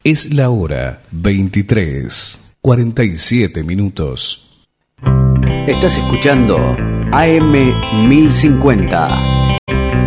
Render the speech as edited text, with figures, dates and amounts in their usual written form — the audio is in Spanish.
Es la hora 23:47. Estás escuchando AM 1050